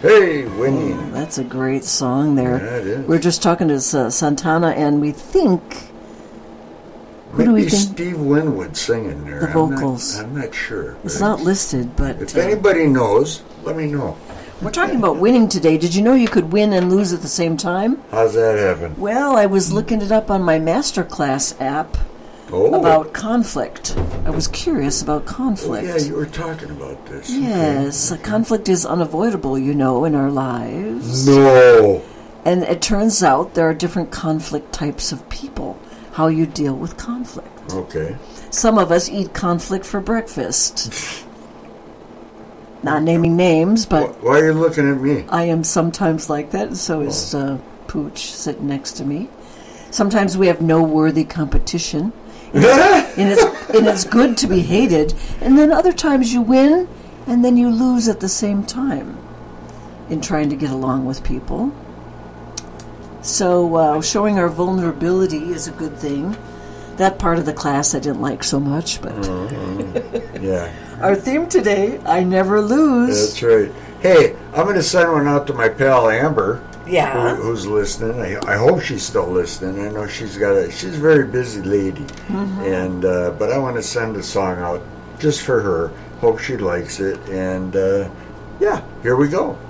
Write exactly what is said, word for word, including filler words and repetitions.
Hey, winning. Oh, that's a great song there. Yeah, it is. We're just talking to uh, Santana, and we think... Who Maybe do we think? Steve Winwood singing there. The vocals. I'm not, I'm not sure. It's not listed, but... If uh, anybody knows, let me know. We're talking about winning today. Did you know you could win and lose at the same time? How's that happen? Well, I was looking it up on my Masterclass app Oh. about conflict. I was curious about Oh, conflict. yeah, you were talking about this. Yes, a conflict is unavoidable, you know, in our lives. No. And it turns out there are different conflict types of people, how you deal with conflict. Okay. Some of us eat conflict for breakfast. Not naming names, but Why are you looking at me? I am sometimes like that, and so is uh, Pooch sitting next to me. Sometimes we have no worthy competition, and it's, and, it's, and it's good to be hated. And then other times you win, and then you lose at the same time in trying to get along with people. So uh, showing our vulnerability is a good thing. That part of the class I didn't like so much, but Mm-hmm. Yeah. our theme today, I never lose. That's right. Hey, I'm going to send one out to my pal Amber, Yeah. who, who's listening. I, I hope she's still listening. I know she's got a she's a very busy lady, Mm-hmm. and uh, but I want to send a song out just for her. Hope she likes it, and uh, yeah, here we go.